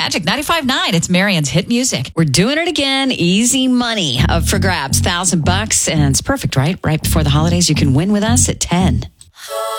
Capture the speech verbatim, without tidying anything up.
Magic ninety-five point nine. It's Marion's hit music. We're doing it again. Easy money up for grabs. Thousand bucks. And it's perfect, right? Right before the holidays, you can win with us at ten.